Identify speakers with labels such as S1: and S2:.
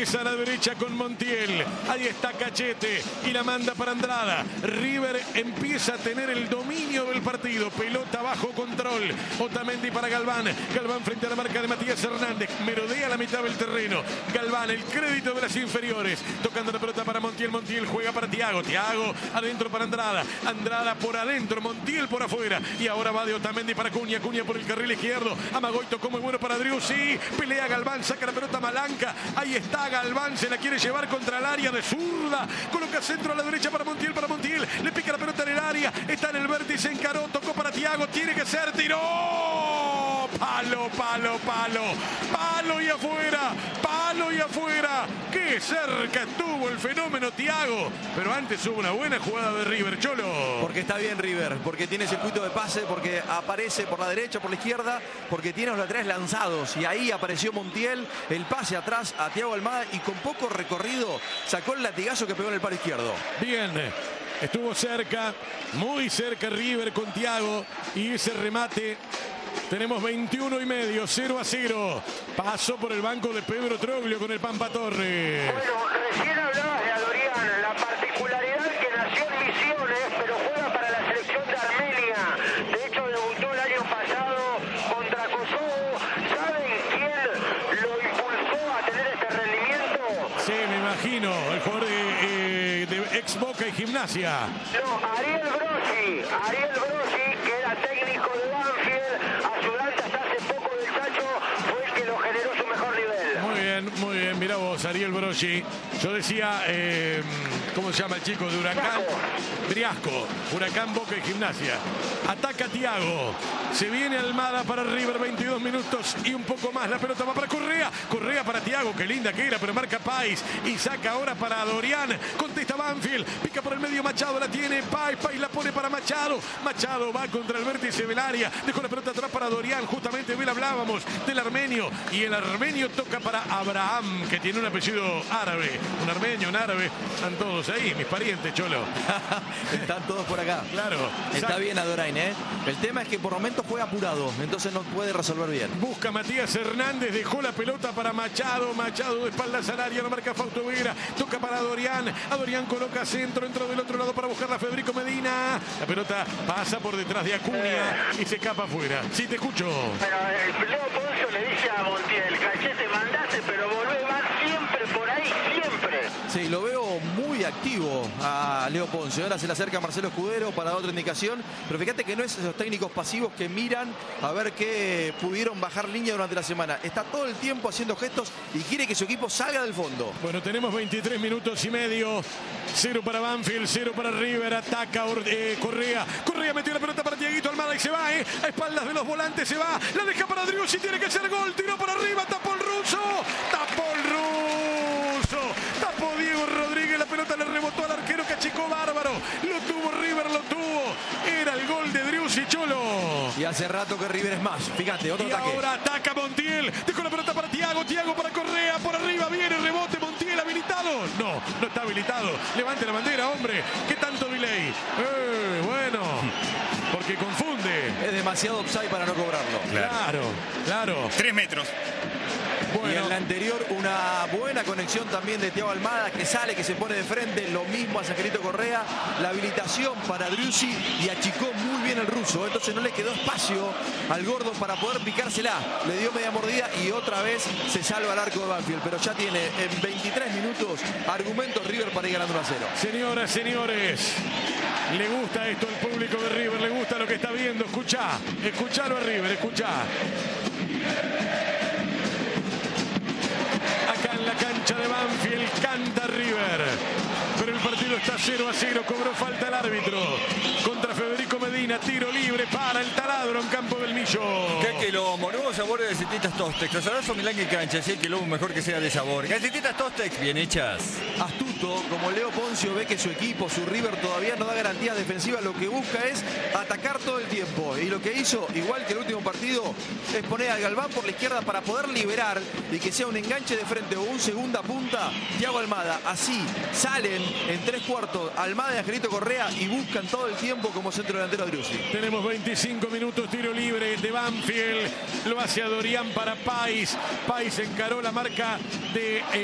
S1: Regresa a la derecha con Montiel. Ahí está Cachete y la manda para Andrada. River empieza a tener el dominio del partido. Pelota bajo control. Otamendi para Galván. Galván frente a la marca de Matías Hernández. Merodea la mitad del terreno. Galván, el crédito de las inferiores. Tocando la pelota para Montiel. Montiel juega para Thiago. Thiago adentro para Andrada. Andrada por adentro. Montiel por afuera. Y ahora va de Otamendi para Cunha. Cunha por el carril izquierdo. Amagoy tocó muy bueno para Driussi. Pelea Galván. Saca la pelota Malanca. Ahí está Galván. Se la quiere llevar contra el área de zurda. Coloca centro a la derecha para Montiel. Le pica la pelota en el área. Está en el vértice. Encaró. Tocó para Thiago. Tiene que ser. Tiró. Palo, palo, palo. Palo y afuera. Palo y afuera. Qué cerca estuvo el fenómeno Thiago. Pero antes hubo una buena jugada de River, Cholo.
S2: Porque está bien River. Porque tiene circuito de pase. Porque aparece por la derecha, por la izquierda. Porque tiene los laterales lanzados. Y ahí apareció Montiel. El pase atrás a Thiago Almada. Y con poco recorrido sacó el latigazo que pegó en el palo izquierdo.
S1: Bien. Estuvo cerca, muy cerca River con Thiago. Y ese remate. Tenemos 21:30, 0-0. Pasó por el banco de Pedro Troglio con el Pampa Torres.
S3: Bueno, recién hablabas de Adorian, la particularidad que nació en Misiones, pero juega para la selección de Armenia. De hecho, debutó el año pasado contra Kosovo. ¿Saben quién lo impulsó a tener este rendimiento?
S1: Sí, me imagino, el jugador de ex Boca y Gimnasia.
S3: No, Ariel Brossi, que era técnico de Banfield, ayudante hasta hace poco del Chacho, fue el que lo generó su mejor nivel.
S1: Muy bien, mirá vos, Ariel Brossi. Yo decía, ¿cómo se llama el chico de Huracán? Briasco, Huracán, Boca y Gimnasia. Ataca Thiago. Se viene Almada para River, 22 minutos y un poco más. La pelota va para Correa. Correa para Thiago, qué linda que era, pero marca Pais. Y saca ahora para Dorian. Contesta Banfield. Pica por el medio Machado, la tiene Pais. Pais la pone para Machado. Machado va contra el vértice del área. Dejó la pelota atrás para Dorian. Justamente bien hablábamos del armenio. Y el armenio toca para Abraham, que tiene un apellido árabe. Un armenio, un árabe. Están todos ahí, mis parientes, Cholo.
S2: Están todos por acá.
S1: Claro.
S2: Está bien Adorian, ¿eh? El tema es que por momentos juega apurado, entonces no puede resolver bien.
S1: Busca Matías Hernández, dejó la pelota para Machado. Machado de espaldas al área, lo marca Fausto Vera. Toca para Adorian. Adorian coloca centro, entró del otro lado para buscarla Federico Medina. La pelota pasa por detrás de Acuña y se escapa afuera. Sí, te escucho.
S3: Pero Leo Poncio le dice a Montiel, Cachete, mandate, pero volvé, va siempre por ahí, siempre.
S2: Sí, lo veo muy activo a Leo Poncio. Ahora se le acerca Marcelo Escudero para dar otra indicación. Pero fíjate que no es esos técnicos pasivos que miran a ver qué pudieron bajar línea durante la semana. Está todo el tiempo haciendo gestos y quiere que su equipo salga del fondo.
S1: Bueno, tenemos 23 minutos y medio. 0 para Banfield, 0 para River. Ataca Correa. Correa metió la pelota para Thiaguito Almada y se va, a espaldas de los volantes se va. La deja para Driussi, tiene que ser gol. Tiró para arriba, tapó el ruso. Tapó el ruso. Tapó Diego Rodríguez. La pelota le rebotó al arquero que achicó bárbaro. Lo tuvo River, lo tuvo. Era el gol de Driussi, Cholo.
S2: Y hace rato que River es más. Fíjate, otro ataque.
S1: Ahora ataca Montiel. Dejó la pelota para Thiago. Thiago para Correa. Por arriba viene rebote. Montiel habilitado. No, no está habilitado. Levante la bandera, hombre. ¿Qué tanto delay? Bueno, porque confunde.
S2: Es demasiado offside para no cobrarlo.
S1: Claro.
S4: 3 metros.
S2: Bueno. Y en la anterior una buena conexión también de Thiago Almada, que sale, que se pone de frente. Lo mismo a Sajerito Correa. La habilitación para Driussi y achicó muy bien el ruso. Entonces no le quedó espacio al gordo para poder picársela. Le dio media mordida y otra vez se salva el arco de Banfield. Pero ya tiene en 23 minutos argumentos River para ir ganando 1-0.
S1: Señoras, señores, le gusta esto al público de River. Le gusta lo que está viendo. Escuchalo a River, escuchá. Acá en la cancha de Banfield canta River. Pero el partido está 0-0. Cobró falta el árbitro contra Federico Medina. Tiro libre para el taladro en campo del Millo.
S4: Qué quilombo, nuevos sabores de galletitas Tostex. Los sabores son milán y cancha, así que luego mejor que sea de sabor. Galletitas Tostex, bien hechas.
S2: Astuto, como Leo Poncio ve que su equipo, su River, todavía no da garantías defensivas, lo que busca es atacar todo el tiempo. Y lo que hizo, igual que el último partido, es poner a Galván por la izquierda para poder liberar y que sea un enganche de frente o un segunda punta. Thiago Almada, así salen en 3/4 Almada y Angelito Correa y buscan todo el tiempo como centro delantero a Driussi.
S1: Tenemos 25 minutos, tiro libre de Banfield. Lo hace Adorian para Pais. Pais encaró la marca de